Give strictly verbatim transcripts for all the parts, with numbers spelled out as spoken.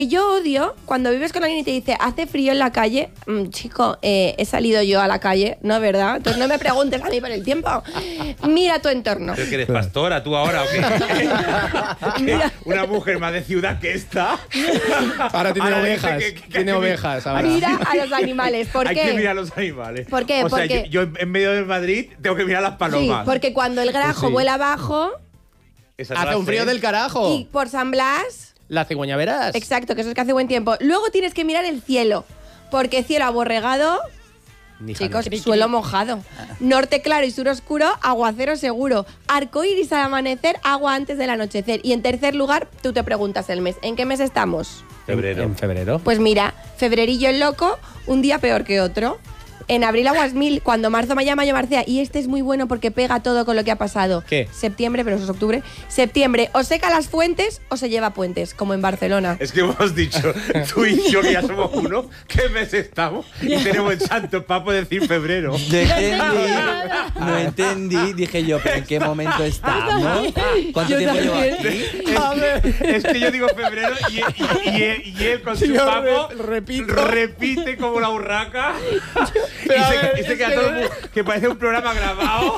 Yo odio cuando vives con alguien y te dice, hace frío en la calle. Mm, chico, eh, he salido yo a la calle, ¿no es verdad? Entonces no me preguntes a mí por el tiempo. Mira tu entorno. ¿Pero que eres pastora tú ahora o qué? Mira. Una mujer más de ciudad que esta. Ahora tiene Ahora ovejas. dice que- que- tiene que- ovejas ahora. Mira a los animales. ¿Por Hay qué? que mirar a los animales. ¿Por qué? O sea, Porque- yo, yo en medio de Madrid tengo que mirar las Sí, palomas. porque cuando el grajo Pues sí. vuela abajo Esa no Hace la un frío sé. del carajo. y por San Blas... La cigüeña verás. Exacto, que eso es que hace buen tiempo. Luego tienes que mirar el cielo, porque cielo aborregado, Ni chicos, jale. suelo mojado. Norte claro y sur oscuro, aguacero seguro. Arcoíris al amanecer, agua antes del anochecer. Y en tercer lugar, tú te preguntas el mes. ¿En qué mes estamos? Febrero. En febrero. Pues mira, febrerillo el loco, un día peor que otro. En abril aguas mil, cuando marzo me llama, mayo marcea. Y este es muy bueno porque pega todo con lo que ha pasado. ¿Qué? Septiembre, pero eso es octubre. Septiembre, o seca las fuentes o se lleva puentes, como en Barcelona. Es que hemos dicho, tú y yo, que ya somos uno, ¿qué mes estamos? Y tenemos el santo papo de decir febrero. No entendí, no entendí. Dije yo, ¿pero en qué momento estamos? ¿Cuánto Yo tiempo llevo también. aquí? Es que, es que yo digo febrero y, y- y- y él, y él con su Yo papo re- repito. repite como la urraca. Y Pero a se, ver, y se es queda que- todo mu- que parece un programa grabado.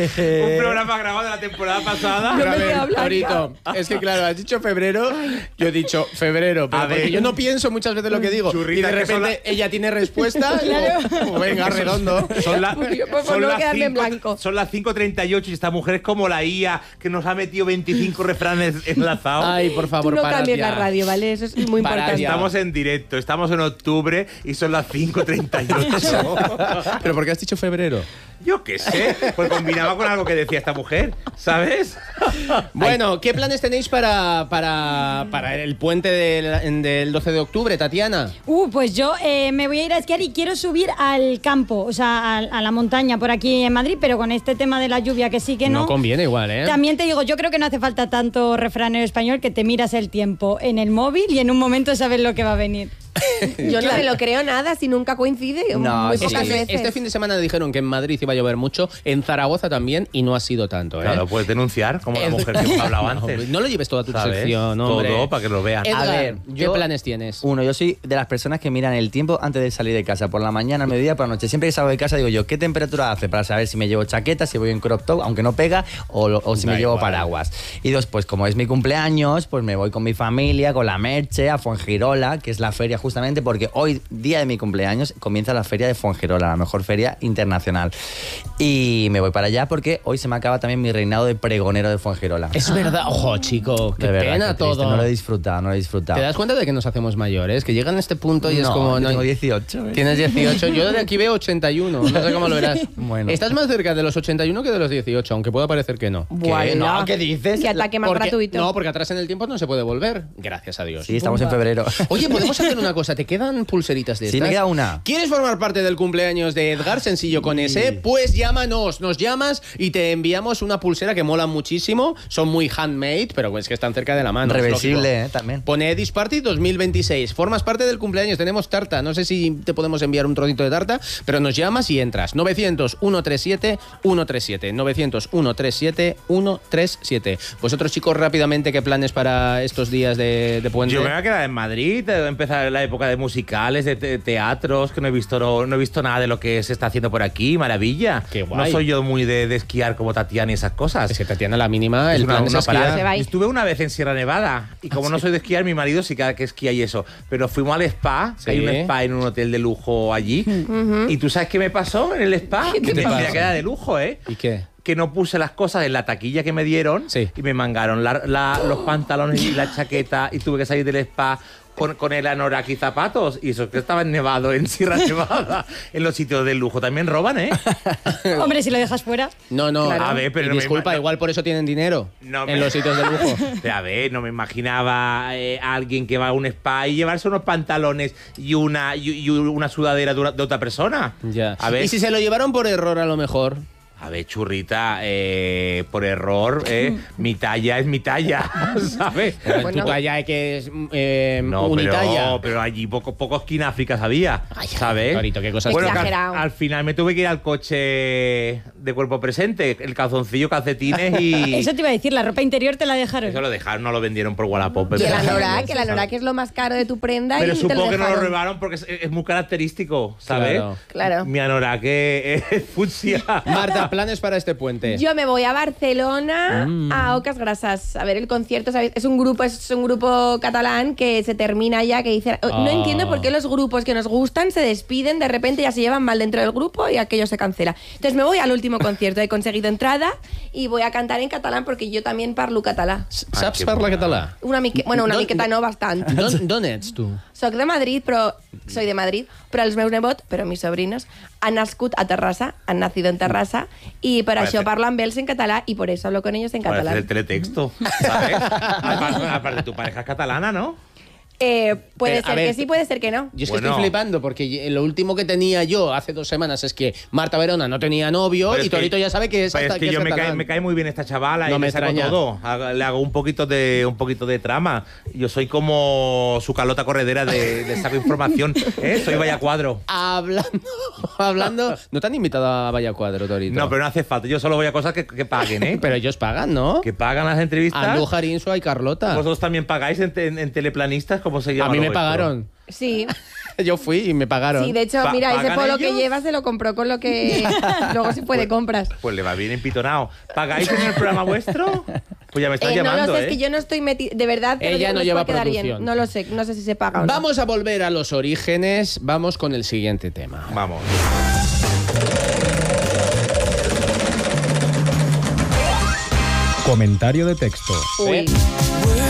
Un programa grabado de la temporada pasada. Pero a me ver, queda blanca. Torito, es que claro, has dicho febrero, yo he dicho febrero, pero A ver. porque yo no pienso muchas veces lo que digo. Churrita, y de que son repente ella tiene respuesta, o, o venga, redondo. Son, la- Pues yo, por son no las quedarme en cinco- blanco. son las cinco treinta y ocho y esta mujer es como la I A que nos ha metido veinticinco refranes enlazados. Ay, por Tú favor, no parad cambies ya. la radio, ¿vale? Eso es muy Parad importante. ya. Estamos en directo, estamos en octubre y son las cinco treinta y ocho. ¿Pero por qué has dicho febrero? Yo qué sé, pues combinaba con algo que decía esta mujer, ¿sabes? Bueno, ¿qué planes tenéis para, para, para el puente del, del doce de octubre, Tatiana? Uh, pues yo eh, me voy a ir a esquiar y quiero subir al campo, o sea, a, a la montaña por aquí en Madrid, pero con este tema de la lluvia que sí que no. No conviene igual, ¿eh? También te digo, yo creo que no hace falta tanto refranero español que te miras el tiempo en el móvil y en un momento sabes lo que va a venir. Yo no me lo creo nada si nunca coincide. No, muy sí. pocas Este, veces. este fin de semana dijeron que en Madrid iba a llover mucho, en Zaragoza también, y no ha sido tanto, ¿eh? Claro, puedes denunciar, como la mujer que hemos hablado antes. No lo lleves toda tu ¿Sabes? sección, hombre. Todo para que lo vean. Edgar, A ver, ¿qué yo- planes tienes? Uno, yo soy de las personas que miran el tiempo antes de salir de casa, por la mañana, al mediodía, por la noche. Siempre que salgo de casa digo yo, ¿qué temperatura hace? Para saber si me llevo chaqueta, si voy en crop top, aunque no pega, o, lo- o si Da me llevo igual. paraguas. Y dos, pues como es mi cumpleaños, pues me voy con mi familia, con la Merche, a Fuengirola, que es la feria justamente, porque hoy, día de mi cumpleaños, comienza la feria de Fuengirola, la mejor feria internacional. Y me voy para allá porque hoy se me acaba también mi reinado de pregonero de Fuengirola. Es verdad, ojo, chico, qué De verdad, pena qué triste, todo. No lo he disfrutado, no lo he disfrutado. ¿Te das cuenta de que nos hacemos mayores? Que llegan a este punto y es No, como... yo no, tengo dieciocho. ¿eh? Tienes dieciocho, yo de aquí veo ochenta y uno, no sé cómo lo verás. Bueno. Estás más cerca de los ochenta y uno que de los dieciocho, aunque pueda parecer que no. ¿Qué? Bueno. No, ¿qué dices? Qué ataque más Porque- gratuito. No, porque atrás en el tiempo no se puede volver. Gracias a Dios. Sí, estamos en febrero. Oye, podemos hacer una cosa. ¿Te quedan pulseritas de Sí, estas? me queda una. ¿Quieres formar parte del cumpleaños de Edgar? Sencillo con ese. Pues llámanos, nos llamas y te enviamos una pulsera que mola muchísimo. Son muy handmade, pero es que están cerca de la mano. es Reversible, lógico. ¿eh? También. Pone Edis Party dos mil veintiséis. Formas parte del cumpleaños. Tenemos tarta. No sé si te podemos enviar un trocito de tarta, pero nos llamas y entras. novecientos, ciento treinta y siete, ciento treinta y siete. novecientos, ciento treinta y siete, ciento treinta y siete. Vosotros, chicos, rápidamente, ¿qué planes para estos días de, de puente? Yo me voy a quedar en Madrid, eh, empezar la época de musicales, de te- teatros, que no he visto no, no he visto nada de lo que se está haciendo por aquí, maravilla. Qué guay. No soy yo muy de, de esquiar como Tatiana y esas cosas. Es que Tatiana, la mínima, Es el una- plan es una esquiar. parada. Se va a ir. Estuve una vez en Sierra Nevada y como no soy de esquiar, mi marido sí que que esquía y eso. Pero fuimos al spa, que hay Sí. un spa en un hotel de lujo allí. Y tú sabes qué me pasó en el spa, ¿Qué que te me pasó? tenía que dar de lujo, ¿eh? ¿Y qué? Que no puse las cosas en la taquilla que me dieron Sí. y me mangaron la- la- los pantalones y la chaqueta y tuve que salir del spa con, con el anorak y zapatos. Y eso que estaba en nevado, en Sierra Nevada, en los sitios de lujo. También roban, ¿eh? Hombre, si lo dejas fuera. No, no. Claro. A ver, pero y no me disculpa, ima- igual por eso tienen dinero No en me- los sitios de lujo. Pero, a ver, no me imaginaba eh, a alguien que va a un spa y llevarse unos pantalones y una, y, y una sudadera de, una- de otra persona. Ya. A ver, Y si se lo llevaron por error, a lo mejor. A ver, churrita, eh, por error, eh, mi talla es mi talla, ¿sabes? Tu talla es que es eh, No, unitalla. pero, pero allí poco, pocos kináfricas había, ¿sabes? Clarito, qué cosas. Bueno, que al, Exagerado. al final me tuve que ir al coche de cuerpo presente, el calzoncillo, calcetines y... Eso te iba a decir, la ropa interior te la dejaron. Eso lo dejaron, no lo vendieron por Wallapop. Y el pero- anorak, que el anorak es lo más caro de tu prenda Pero y te lo supongo que no lo dejaron. robaron porque es, es muy característico, ¿sabes? Claro. Claro. Mi anorak es, es fucsia. Marta, planes para este puente. Yo me voy a Barcelona a Ocas Grasas a ver el concierto, ¿sabes? Es un grupo, es un grupo catalán que se termina ya, que dice, no Ah. entiendo por qué los grupos que nos gustan se despiden, de repente ya se llevan mal dentro del grupo y aquello se cancela. Entonces me voy al último concierto, he conseguido entrada y voy a cantar en catalán porque yo también parlo català. Saps qué parlar bona. català? Una mique, bueno, una No- miqueta no, bastant. D'on d'on ets, tu? Soc de Madrid, però soy de Madrid, però els meus nebots, però mis sobrinos, han nascut a Terrassa, han nacido en Terrassa, y per Parece- això parlo amb ells en català y por eso hablo con ellos en Para hacer catalán. el teletexto, ¿sabes? aparte, aparte, tu pareja es catalana, ¿no? Eh, puede Pero, a ser ver, que sí, puede ser que no. Yo es que Bueno. estoy flipando porque lo último que tenía yo hace dos semanas es que Marta Verona no tenía novio Pero y es que- Torito ya sabe que es pero hasta es que, yo me cae, catalán. me cae muy bien esta chavala No y me le saco extraña. todo. Hago- Le hago un poquito de un poquito de trama. Yo soy como su Carlota Corredera de, de saco información. ¿eh? Soy Vaya Cuadro. Hablando, hablando, no te han invitado a Vaya Cuadro, Torito. No, pero no hace falta. Yo solo voy a cosas que, que paguen, ¿eh? Pero ellos pagan, ¿no? Que pagan las entrevistas. Andújar, Insua y Carlota. Vosotros también pagáis en, te- en teleplanistas, ¿cómo se llama? A mí lo me vuestro? pagaron. Sí, Yo fui y me pagaron. sí, de hecho, Pa- mira, ese ¿pagan polo que ellos? lleva se lo compró con lo que luego se fue de compras. Pues le va bien empitonado. ¿Pagáis en el programa vuestro? Pues ya me estás Eh, no llamando, lo sé, ¿eh? es que yo no estoy metida, de verdad, te lo Ella digo, no les lleva puede quedar producción. bien. No lo sé, no sé si se paga o no. Vamos a volver a los orígenes. Vamos con el siguiente tema. Vamos. Comentario de texto. Uy.